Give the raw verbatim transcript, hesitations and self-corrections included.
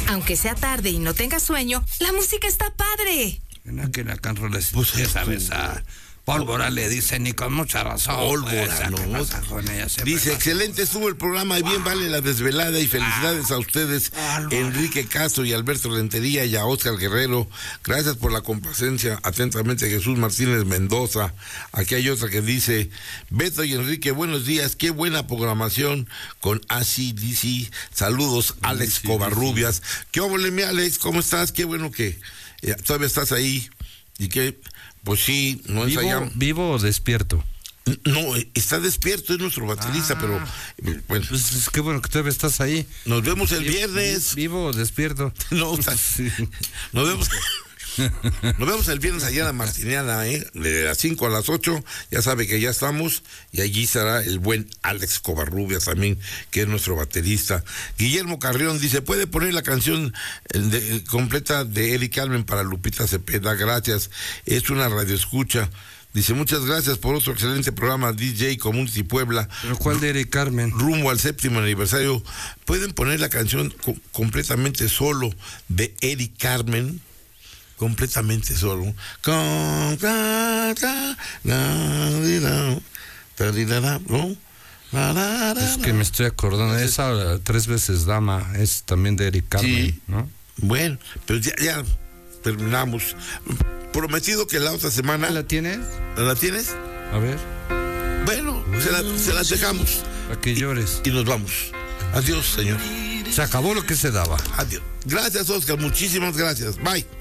Aunque sea tarde y no tengas sueño, la música está padre. En aquella canción les Pues esa tú. vez a Pólvora le dicen y con mucha razón. Pólvora, pues, ¿qué ¿no? pasa con ella? Siempre Dice, pasa. excelente estuvo el programa y bien vale la desvelada y felicidades a ustedes, Álvaro. Enrique Castro y Alberto Rentería y a Óscar Guerrero. Gracias por la complacencia. Atentamente, Jesús Martínez Mendoza. Aquí hay otra que dice, Beto y Enrique, buenos días, qué buena programación con A C D C. Saludos, Alex Covarrubias. ¿Qué óvole, mi Alex? ¿Cómo estás? Qué bueno que eh, todavía estás ahí y que... Pues sí, no ¿Vivo, ensayamos. ¿Vivo o despierto? No, está despierto, es nuestro baterista, Ah, pero bueno, Pues es que bueno que todavía estás ahí. nos vemos el Vi- viernes. ¿Vivo o despierto? No, está- Sí. nos vemos. Nos vemos el viernes allá en la Martiniana, ¿eh? De las cinco a las ocho, ya sabe que ya estamos, y allí estará el buen Alex Covarrubias también, que es nuestro baterista. Guillermo Carrión dice, ¿puede poner la canción eh, de- completa de Eric Carmen para Lupita Cepeda? Gracias, es una radioescucha. Dice, muchas gracias por otro excelente programa, D J Community Puebla. ¿Pero cuál de Eric Carmen? Rumbo al séptimo aniversario. ¿Pueden poner la canción co- completamente solo de Eric Carmen? Completamente solo. Con- ta- ta- la- di- la- ta- di- la- la- ¿no? La- la- la- Es que me estoy acordando. Esa uh, tres veces dama es también de Eric Carmen, Sí. ¿no? Bueno, pues ya, ya terminamos. Prometido que la otra semana. ¿La tienes? ¿La tienes? A ver, Bueno, se, la- se las dejamos. para que llores. Y nos vamos. Adiós, señor. Se acabó lo que se daba. Adiós. Gracias, Oscar. Muchísimas gracias. Bye.